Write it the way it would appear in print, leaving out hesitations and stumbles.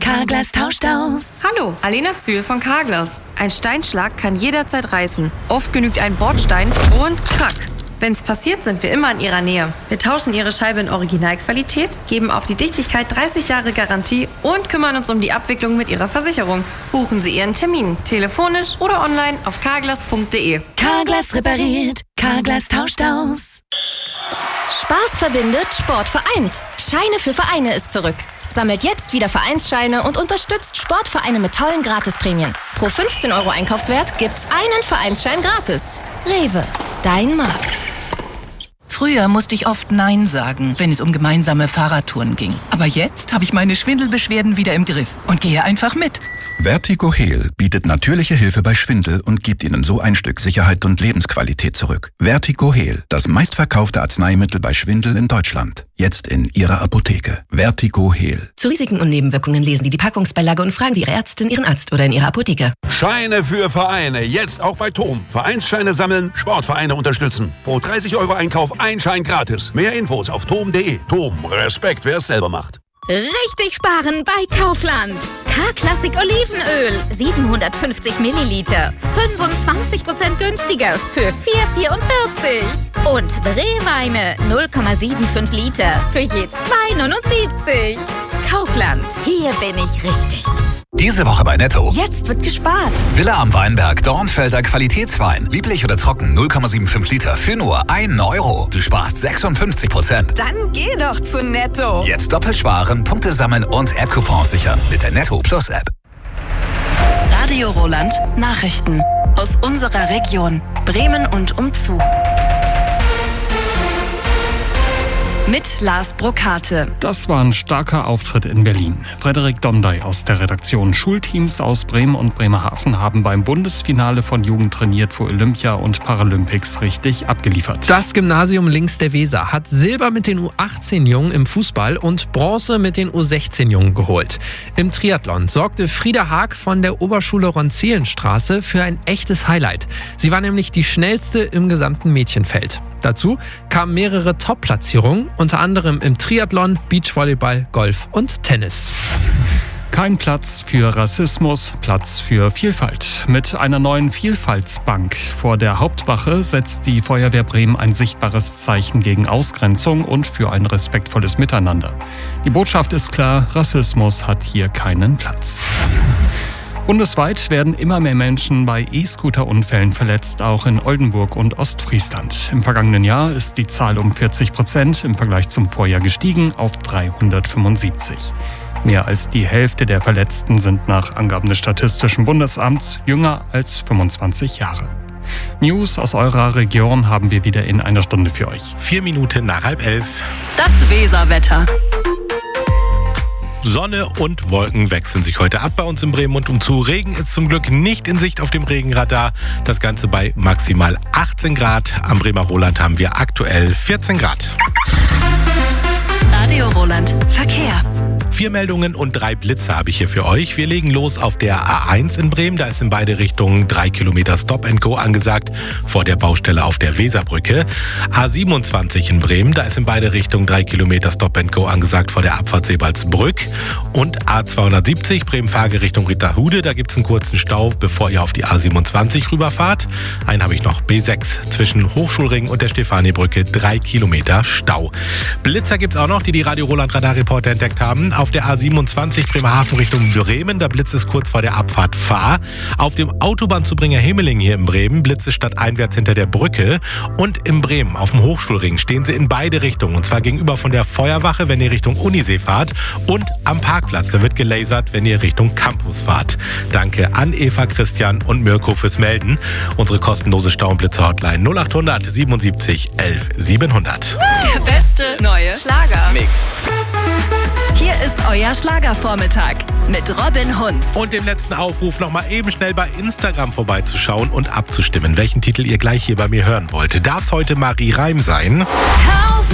Carglass tauscht aus. Hallo, Alena Zühl von Carglass. Ein Steinschlag kann jederzeit reißen. Oft genügt ein Bordstein und krack. Wenn's passiert, sind wir immer in Ihrer Nähe. Wir tauschen Ihre Scheibe in Originalqualität, geben auf die Dichtigkeit 30 Jahre Garantie und kümmern uns um die Abwicklung mit Ihrer Versicherung. Buchen Sie Ihren Termin, telefonisch oder online auf carglass.de. Carglass repariert, Carglass tauscht aus. Spaß verbindet, Sport vereint. Scheine für Vereine ist zurück. Sammelt jetzt wieder Vereinsscheine und unterstützt Sportvereine mit tollen Gratisprämien. Pro 15 € Einkaufswert gibt's einen Vereinsschein gratis. Rewe, dein Markt. Früher musste ich oft Nein sagen, wenn es um gemeinsame Fahrradtouren ging. Aber jetzt habe ich meine Schwindelbeschwerden wieder im Griff und gehe einfach mit. Vertigo Heal bietet natürliche Hilfe bei Schwindel und gibt Ihnen so ein Stück Sicherheit und Lebensqualität zurück. Vertigo Heal, das meistverkaufte Arzneimittel bei Schwindel in Deutschland. Jetzt in Ihrer Apotheke. Vertigo Heal. Zu Risiken und Nebenwirkungen lesen Sie die Packungsbeilage und fragen Sie Ihre Ärztin, Ihren Arzt oder in Ihrer Apotheke. Scheine für Vereine, jetzt auch bei TOM. Vereinsscheine sammeln, Sportvereine unterstützen. Pro 30 € Einkauf ein Schein gratis. Mehr Infos auf tom.de. TOM, Respekt, wer es selber macht. Richtig sparen bei Kaufland. K-Classic Olivenöl, 750 Milliliter. 25% günstiger für 4,44. Und Brewweine, 0,75 Liter für je 2,79. Kaufland, hier bin ich richtig. Diese Woche bei Netto. Jetzt wird gespart. Villa am Weinberg, Dornfelder Qualitätswein. Lieblich oder trocken, 0,75 Liter für nur 1 €. Du sparst 56%. Dann geh doch zu Netto. Jetzt doppelt sparen, Punkte sammeln und App-Coupons sichern mit der Netto Plus App. Radio Roland Nachrichten aus unserer Region Bremen und umzu. Mit Lars Brokate. Das war ein starker Auftritt in Berlin. Frederik Domdey aus der Redaktion. Schulteams aus Bremen und Bremerhaven haben beim Bundesfinale von Jugend trainiert für Olympia und Paralympics richtig abgeliefert. Das Gymnasium links der Weser hat Silber mit den U18-Jungen im Fußball und Bronze mit den U16-Jungen geholt. Im Triathlon sorgte Frieda Haag von der Oberschule Ronzielenstraße für ein echtes Highlight. Sie war nämlich die schnellste im gesamten Mädchenfeld. Dazu kamen mehrere Top-Platzierungen, unter anderem im Triathlon, Beachvolleyball, Golf und Tennis. Kein Platz für Rassismus, Platz für Vielfalt. Mit einer neuen Vielfaltsbank vor der Hauptwache setzt die Feuerwehr Bremen ein sichtbares Zeichen gegen Ausgrenzung und für ein respektvolles Miteinander. Die Botschaft ist klar, Rassismus hat hier keinen Platz. Bundesweit werden immer mehr Menschen bei E-Scooter-Unfällen verletzt, auch in Oldenburg und Ostfriesland. Im vergangenen Jahr ist die Zahl um 40% im Vergleich zum Vorjahr gestiegen auf 375. Mehr als die Hälfte der Verletzten sind nach Angaben des Statistischen Bundesamts jünger als 25 Jahre. News aus eurer Region haben wir wieder in einer Stunde für euch. 4 Minuten nach 10:30. Das Weserwetter. Sonne und Wolken wechseln sich heute ab bei uns in Bremen und umzu. Regen ist zum Glück nicht in Sicht auf dem Regenradar. Das Ganze bei maximal 18 Grad. Am Bremer Roland haben wir aktuell 14 Grad. Radio Roland Verkehr. 4 Meldungen und 3 Blitze habe ich hier für euch. Wir legen los auf der A1 in Bremen. Da ist in beide Richtungen 3 Kilometer Stop and Go angesagt vor der Baustelle auf der Weserbrücke. A27 in Bremen. Da ist in beide Richtungen 3 Kilometer Stop and Go angesagt vor der Abfahrt Sebalsbrück. Und A270 Bremen-Fahrge-Richtung Ritterhude. Da gibt es einen kurzen Stau, bevor ihr auf die A27 rüberfahrt. Einen habe ich noch. B6 zwischen Hochschulring und der Stefanibrücke. 3 Kilometer Stau. Blitzer gibt es auch noch, die Radio Roland Radarreporter entdeckt haben. Auf der A27 Bremerhaven Richtung Bremen, da blitzt es kurz vor der Abfahrt Fahr. Auf dem Autobahnzubringer Himmeling hier in Bremen blitzt es stadteinwärts hinter der Brücke. Und in Bremen auf dem Hochschulring stehen sie in beide Richtungen. Und zwar gegenüber von der Feuerwache, wenn ihr Richtung Unisee fahrt. Und am Parkplatz, da wird gelasert, wenn ihr Richtung Campus fahrt. Danke an Eva, Christian und Mirko fürs Melden. Unsere kostenlose Stau- und Blitzer-Hotline 0800 77 11 700. Der beste neue Mix. Hier ist euer Schlagervormittag mit Robin Hunz. Und den letzten Aufruf nochmal eben schnell bei Instagram vorbeizuschauen und abzustimmen, welchen Titel ihr gleich hier bei mir hören wollt. Darf es heute Marie Reim sein?